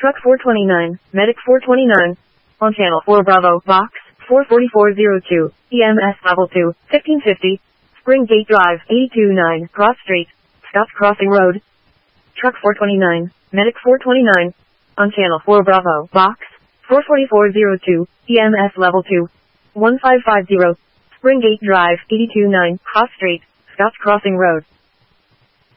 Truck 429, Medic 429. On channel 4 Bravo, Box 44402, EMS Level 2, 1550. Springgate Drive, 829, Cross Street, Scotts Crossing Road. Truck 429, Medic 429. On channel 4 Bravo, Box 44402, EMS Level 2, 1550. Springgate Drive, 829, Cross Street, Scotts Crossing Road.